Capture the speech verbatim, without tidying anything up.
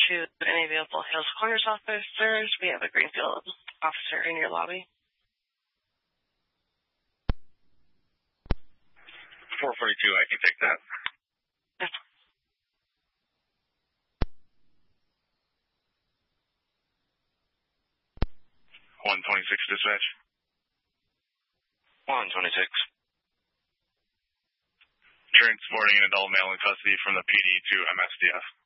to any available Hales Corners officers. We have a Greenfield officer in your lobby. four forty-two, I can take that. one twenty-six dispatch. one twenty-six. Transporting an adult male in custody from the P D to M S D F.